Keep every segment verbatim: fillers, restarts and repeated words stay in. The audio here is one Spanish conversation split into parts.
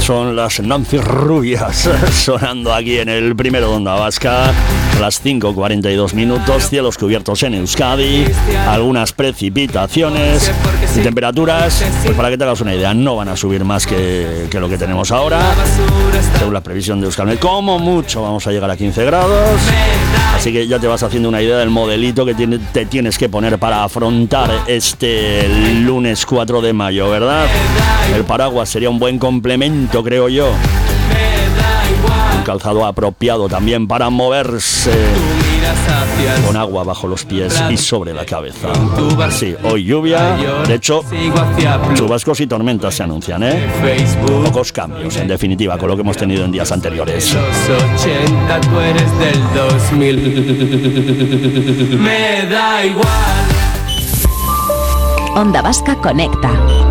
Son las Nancy Rubias sonando aquí en el primero de Onda Vasca. Las cinco cuarenta y dos minutos, cielos cubiertos en Euskadi, algunas precipitaciones y temperaturas, pues para que te hagas una idea, no van a subir más que, que lo que tenemos ahora. Según la previsión de Euskalmet, como mucho vamos a llegar a quince grados. Así que ya te vas haciendo una idea del modelito que tiene, te tienes que poner para afrontar este lunes cuatro de mayo, ¿verdad? El paraguas sería un buen complemento, creo yo. Un calzado apropiado también para moverse con agua bajo los pies y sobre la cabeza. Sí, hoy lluvia, de hecho, chubascos y tormentas se anuncian, ¿eh? Pocos cambios, en definitiva, con lo que hemos tenido en días anteriores. Los ochenta, tú eres del dos mil. Me da igual. Onda Vasca conecta.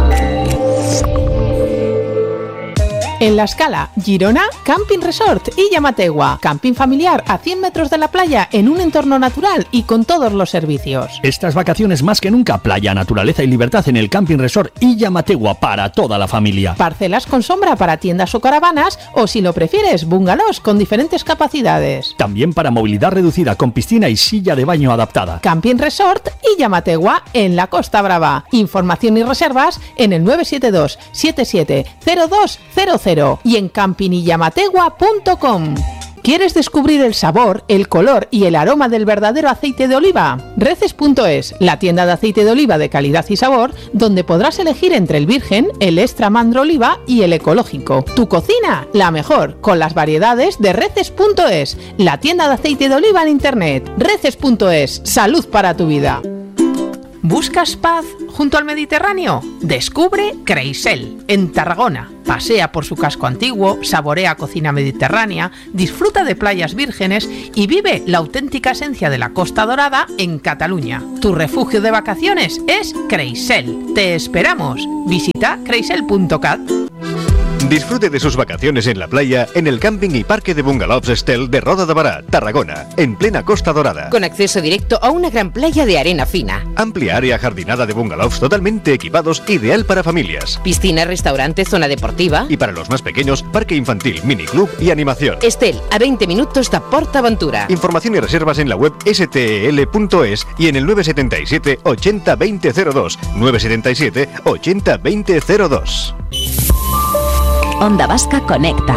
En La Escala, Girona, Camping Resort y Llamategua. Camping familiar a cien metros de la playa en un entorno natural y con todos los servicios. Estas vacaciones más que nunca, playa, naturaleza y libertad en el Camping Resort y Llamategua para toda la familia. Parcelas con sombra para tiendas o caravanas o, si lo prefieres, bungalows con diferentes capacidades. También para movilidad reducida con piscina y silla de baño adaptada. Camping Resort y Llamategua en la Costa Brava. Información y reservas en el nueve siete dos, siete siete cero dos cero cero y en camping y llamategua punto com. ¿Quieres descubrir el sabor, el color y el aroma del verdadero aceite de oliva? Reces punto es, la tienda de aceite de oliva de calidad y sabor, donde podrás elegir entre el virgen, el extra mandro oliva y el ecológico. Tu cocina, la mejor, con las variedades de Reces punto es, la tienda de aceite de oliva en internet. Reces punto es, salud para tu vida. ¿Buscas paz junto al Mediterráneo? Descubre Creisel, en Tarragona. Pasea por su casco antiguo, saborea cocina mediterránea, disfruta de playas vírgenes y vive la auténtica esencia de la Costa Dorada en Cataluña. Tu refugio de vacaciones es Creisel. Te esperamos. Visita creisel punto cat. Disfrute de sus vacaciones en la playa en el camping y parque de bungalows Estel de Roda de Bará, Tarragona, en plena Costa Dorada. Con acceso directo a una gran playa de arena fina. Amplia área jardinada de bungalows totalmente equipados, ideal para familias. Piscina, restaurante, zona deportiva. Y para los más pequeños, parque infantil, miniclub y animación. Estel, a veinte minutos de PortAventura. Información y reservas en la web ese te ele punto es y en el nueve siete siete, ochenta, veinte cero dos. nueve siete siete, ochenta, veinte cero dos. Onda Vasca conecta.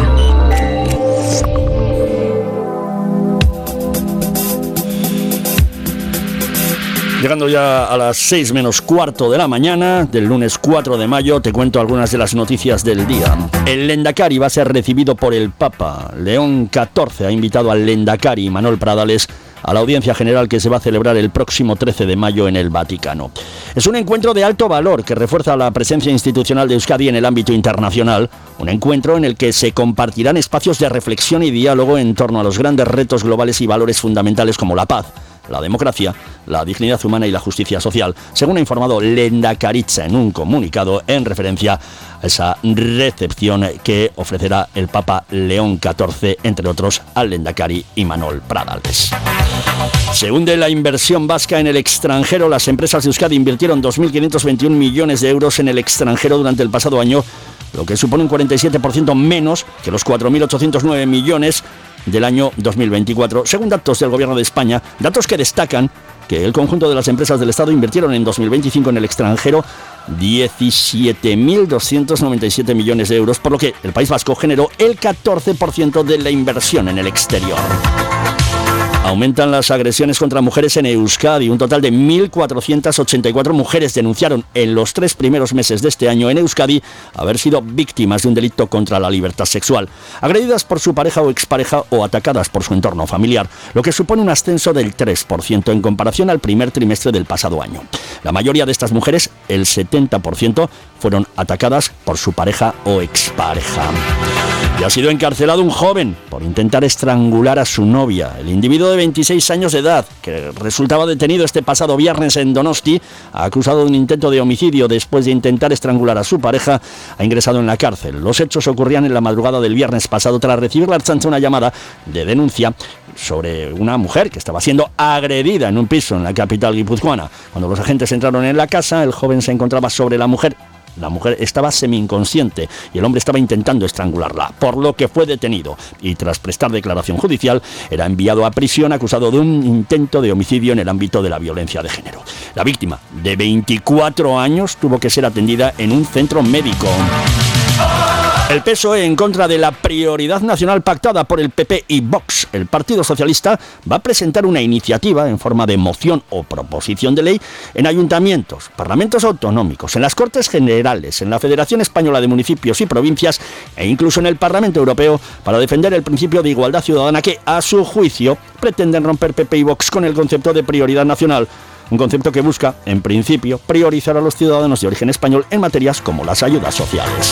Llegando ya a las seis menos cuarto de la mañana del lunes cuatro de mayo, te cuento algunas de las noticias del día. El Lendakari va a ser recibido por el Papa. León catorce ha invitado al Lendakari Manuel Pradales a la audiencia general que se va a celebrar el próximo trece de mayo en el Vaticano. Es un encuentro de alto valor que refuerza la presencia institucional de Euskadi en el ámbito internacional, un encuentro en el que se compartirán espacios de reflexión y diálogo en torno a los grandes retos globales y valores fundamentales como la paz, la democracia, la dignidad humana y la justicia social, según ha informado Lendakaritza en un comunicado en referencia a esa recepción que ofrecerá el Papa León catorce, entre otros, al Lendakari Imanol Pradales. Se hunde la inversión vasca en el extranjero. Las empresas de Euskadi invirtieron dos mil quinientos veintiún millones de euros en el extranjero durante el pasado año, lo que supone un cuarenta y siete por ciento menos que los cuatro mil ochocientos nueve millones del año dos mil veinticuatro, según datos del Gobierno de España, datos que destacan que el conjunto de las empresas del Estado invirtieron en dos mil veinticinco en el extranjero diecisiete mil doscientos noventa y siete millones de euros, por lo que el País Vasco generó el catorce por ciento de la inversión en el exterior. Aumentan las agresiones contra mujeres en Euskadi. Un total de mil cuatrocientas ochenta y cuatro mujeres denunciaron en los tres primeros meses de este año en Euskadi haber sido víctimas de un delito contra la libertad sexual, agredidas por su pareja o expareja o atacadas por su entorno familiar, lo que supone un ascenso del tres por ciento en comparación al primer trimestre del pasado año. La mayoría de estas mujeres, el setenta por ciento, fueron atacadas por su pareja o expareja. Y ha sido encarcelado un joven por intentar estrangular a su novia. El individuo de veintiséis años de edad, que resultaba detenido este pasado viernes en Donosti, acusado de un intento de homicidio después de intentar estrangular a su pareja, ha ingresado en la cárcel. Los hechos ocurrían en la madrugada del viernes pasado tras recibir la Ertzaintza una llamada de denuncia sobre una mujer que estaba siendo agredida en un piso en la capital guipuzcoana. Cuando los agentes entraron en la casa, el joven se encontraba sobre la mujer La mujer estaba semi-inconsciente y el hombre estaba intentando estrangularla, por lo que fue detenido y tras prestar declaración judicial era enviado a prisión acusado de un intento de homicidio en el ámbito de la violencia de género. La víctima, de veinticuatro años, tuvo que ser atendida en un centro médico. El P S O E en contra de la prioridad nacional pactada por el P P y Vox. El Partido Socialista va a presentar una iniciativa en forma de moción o proposición de ley en ayuntamientos, parlamentos autonómicos, en las Cortes Generales, en la Federación Española de Municipios y Provincias e incluso en el Parlamento Europeo para defender el principio de igualdad ciudadana que, a su juicio, pretenden romper P P y Vox con el concepto de prioridad nacional. Un concepto que busca, en principio, priorizar a los ciudadanos de origen español en materias como las ayudas sociales.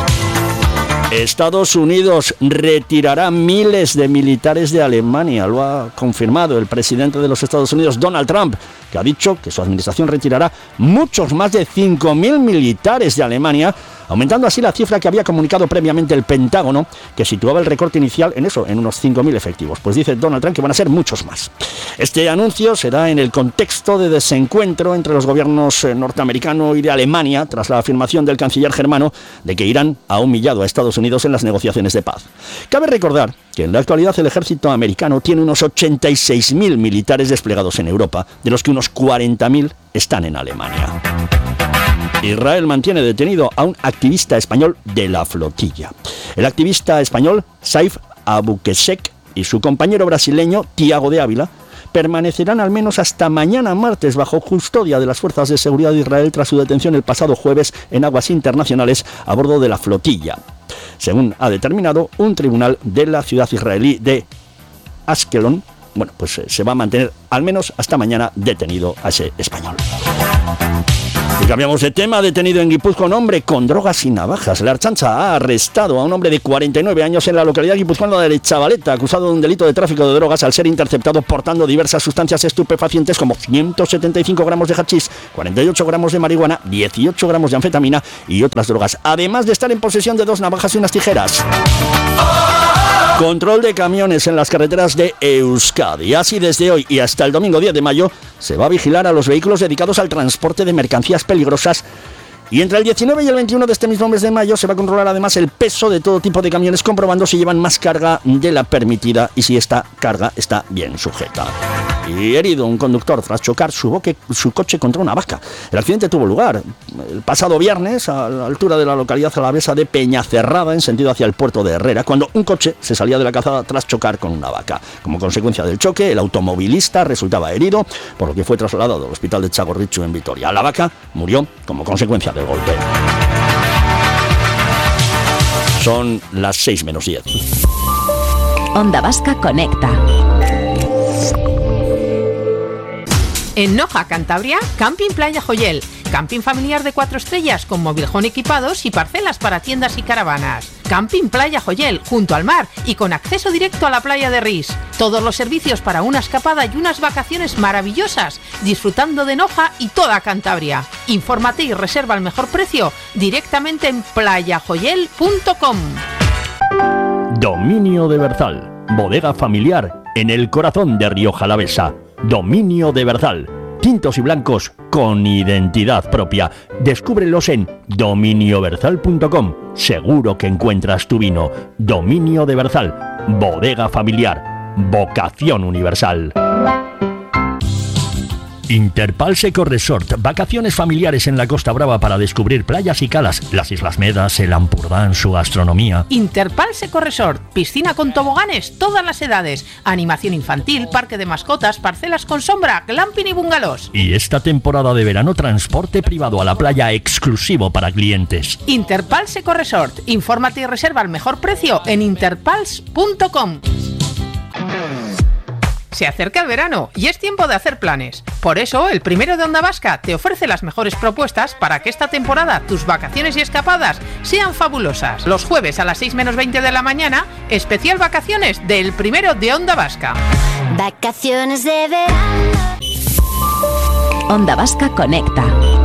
Estados Unidos retirará miles de militares de Alemania. Lo ha confirmado el presidente de los Estados Unidos, Donald Trump, que ha dicho que su administración retirará muchos más de cinco mil militares de Alemania, aumentando así la cifra que había comunicado previamente el Pentágono, que situaba el recorte inicial en eso, en unos cinco mil efectivos. Pues dice Donald Trump que van a ser muchos más. Este anuncio será en el contexto de desencuentro entre los gobiernos norteamericano y de Alemania, tras la afirmación del canciller germano de que Irán ha humillado a Estados Unidos en las negociaciones de paz. Cabe recordar que en la actualidad el ejército americano tiene unos ochenta y seis mil militares desplegados en Europa, de los que unos cuarenta mil están en Alemania. Israel mantiene detenido a un activista español de la flotilla. El activista español Saif Abukesek y su compañero brasileño Tiago de Ávila permanecerán al menos hasta mañana martes bajo custodia de las fuerzas de seguridad de Israel tras su detención el pasado jueves en aguas internacionales a bordo de la flotilla, según ha determinado un tribunal de la ciudad israelí de Ashkelon. Bueno, pues se va a mantener al menos hasta mañana detenido a ese español. Y cambiamos de tema. Detenido en Guipúzcoa un hombre con drogas y navajas. La Ertzaintza ha arrestado a un hombre de cuarenta y nueve años en la localidad guipuzcoana de Chavaleta, acusado de un delito de tráfico de drogas al ser interceptado portando diversas sustancias estupefacientes como ciento setenta y cinco gramos de hachís, cuarenta y ocho gramos de marihuana, dieciocho gramos de anfetamina y otras drogas, además de estar en posesión de dos navajas y unas tijeras. Control de camiones en las carreteras de Euskadi. Así, desde hoy y hasta el domingo diez de mayo se va a vigilar a los vehículos dedicados al transporte de mercancías peligrosas. Y entre el diecinueve y el veintiuno de este mismo mes de mayo se va a controlar además el peso de todo tipo de camiones, comprobando si llevan más carga de la permitida y si esta carga está bien sujeta. Y herido un conductor tras chocar su, boque, su coche contra una vaca. El accidente tuvo lugar el pasado viernes a la altura de la localidad alavesa de Peñacerrada, en sentido hacia el puerto de Herrera, cuando un coche se salía de la calzada tras chocar con una vaca. Como consecuencia del choque, el automovilista resultaba herido, por lo que fue trasladado al hospital de Txagorritxu en Vitoria. La vaca murió como consecuencia del golpe. Son las seis menos diez. Onda Vasca Conecta. En Noja, Cantabria, Camping Playa Joyel. Camping familiar de cuatro estrellas con mobiljón equipados y parcelas para tiendas y caravanas. Camping Playa Joyel, junto al mar y con acceso directo a la playa de Ris. Todos los servicios para una escapada y unas vacaciones maravillosas, disfrutando de Noja y toda Cantabria. Infórmate y reserva al mejor precio directamente en playa joyel punto com. Dominio de Berzal, bodega familiar en el corazón de Rioja Alavesa. Dominio de Berzal, tintos y blancos con identidad propia. Descúbrelos en dominio berzal punto com. Seguro que encuentras tu vino. Dominio de Berzal, bodega familiar, vocación universal. Interpal Seco Resort, vacaciones familiares en la Costa Brava para descubrir playas y calas, las Islas Medas, el Ampurdán, su gastronomía. Interpal Seco Resort, piscina con toboganes, todas las edades, animación infantil, parque de mascotas, parcelas con sombra, glamping y bungalows. Y esta temporada de verano, transporte privado a la playa exclusivo para clientes. Interpal Seco Resort, infórmate y reserva al mejor precio en interpals punto com. Se acerca el verano y es tiempo de hacer planes. Por eso, el primero de Onda Vasca te ofrece las mejores propuestas para que esta temporada tus vacaciones y escapadas sean fabulosas. Los jueves a las seis menos veinte de la mañana, especial vacaciones del primero de Onda Vasca. Vacaciones de verano. Onda Vasca Conecta.